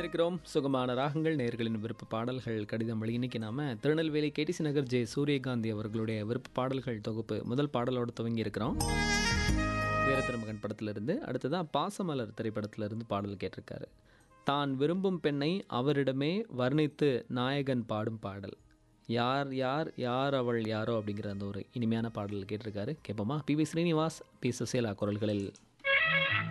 இணைந்திருக்கிறோம் சுகமான ராகங்கள் நேயர்களின் விருப்ப பாடல்கள் கடிதம் வழி. இன்னைக்கு நாம திருநெல்வேலி கேடிசி நகர் ஜே சூரியகாந்தி அவர்களுடைய விருப்ப பாடல்கள் தொகுப்பு முதல் பாடலோடு துவங்கி இருக்கிறோம். வீர திருமகன் படத்திலிருந்து. அடுத்ததான் பாசமலர் திரைப்படத்திலிருந்து பாடல் கேட்டிருக்காரு. தான் விரும்பும் பெண்ணை அவரிடமே வர்ணித்து நாயகன் பாடும் பாடல். யார் யார் யார் அவள் யாரோ அப்படிங்கிற அந்த ஒரு இனிமையான பாடல் கேட்டிருக்காரு. கேட்போமா? பி வி ஸ்ரீனிவாஸ், பி சுசேலா குரல்களில்.